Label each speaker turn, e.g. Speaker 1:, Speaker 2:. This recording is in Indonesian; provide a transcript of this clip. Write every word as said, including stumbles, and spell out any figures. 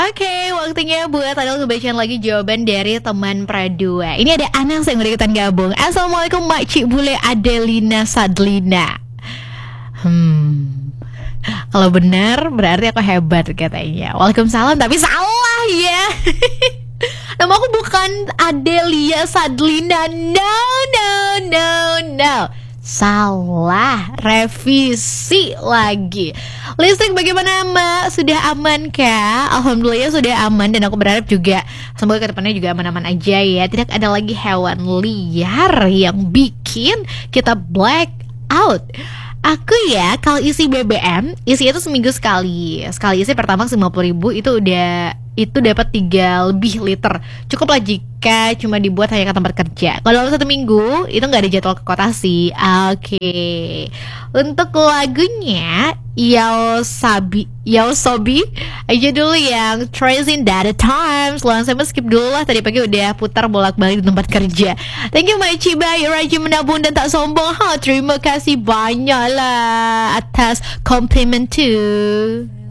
Speaker 1: Oke, waktunya buat Adel ngebacain lagi jawaban dari teman Pradua. Ini ada Anang yang udah ikutan gabung. Assalamualaikum Makcik Bule Adelina Sadlina. Hmm, kalau benar berarti aku hebat katanya. Waalaikumsalam, tapi salah ya. Nama aku bukan Adelia Sadlina. No, no, no, no. Salah, revisi lagi. Listrik bagaimana Mbak? Sudah aman kah? Alhamdulillah sudah aman. Dan aku berharap juga semoga ke depannya juga aman-aman aja ya. Tidak ada lagi hewan liar yang bikin kita black out. Aku ya kalau isi B B M, isi itu seminggu sekali. Sekali isi pertama lima puluh ribu itu udah itu dapat tiga lebih liter. Cukup lah jika cuma dibuat hanya ke tempat kerja. Kalau dalam satu minggu itu nggak ada jadwal ke kota sih. Oke. Okay. Untuk lagunya Yaosabi Yaosobi aja dulu yang Tracing Data Times. Langsung skip dulu lah, tadi pagi udah putar bolak-balik di tempat kerja. Thank you my Ciba, you rajin menabung dan tak sombong. Ha, terima kasih banyak lah atas compliment tuh.